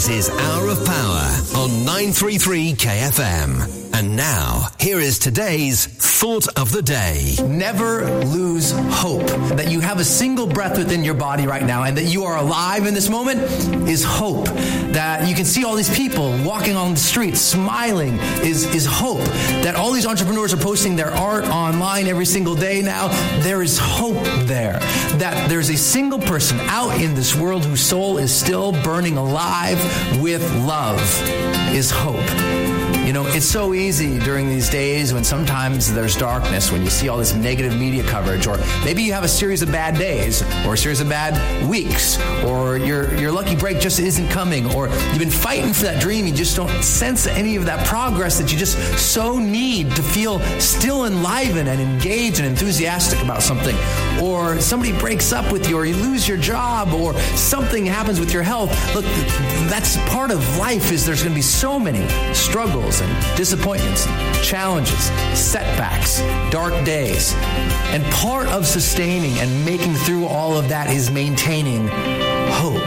This is Hour of Power on 933 KFM. And now, here is today's Thought of the Day. Never lose hope. That you have a single breath within your body right now and that you are alive in this moment is hope. That you can see all these people walking on the streets smiling is hope. That all these entrepreneurs are posting their art online every single day now. There is hope there. That there's a single person out in this world whose soul is still burning alive with love is hope. You know, it's so easy during these days when sometimes there's darkness, when you see all this negative media coverage, or maybe you have a series of bad days, or a series of bad weeks, or your lucky break just isn't coming, or you've been fighting for that dream, you just don't sense any of that progress that you just so need to feel still enlivened and engaged and enthusiastic about something. Or somebody breaks up with you, or you lose your job, or something happens with your health. Look, that's part of life, is there's going to be so many struggles and disappointments, challenges, setbacks, dark days. And part of sustaining and making through all of that is maintaining hope.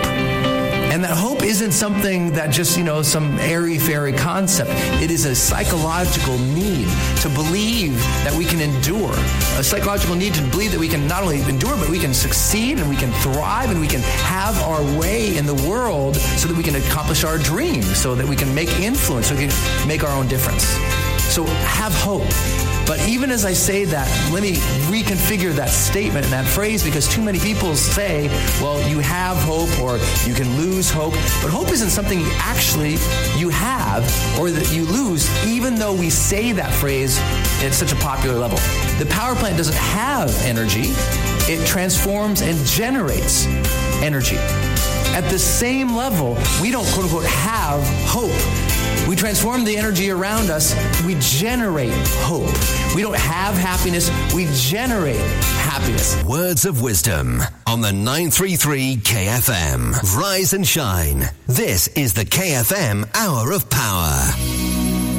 And that hope isn't something that just, some airy-fairy concept. It is a psychological need to believe that we can endure. A psychological need to believe that we can not only endure, but we can succeed and we can thrive and we can have our way in the world so that we can accomplish our dreams, so that we can make influence, so we can make our own difference. So have hope. But even as I say that, let me reconfigure that statement and that phrase, because too many people say, well, you have hope or you can lose hope. But hope isn't something actually you have or that you lose, even though we say that phrase at such a popular level. The power plant doesn't have energy. It transforms and generates energy. At the same level, we don't, quote unquote, have hope. We transform the energy around us. We generate hope. We don't have happiness. We generate happiness. Words of wisdom on the 933 KFM. Rise and shine. This is the KFM Hour of Power.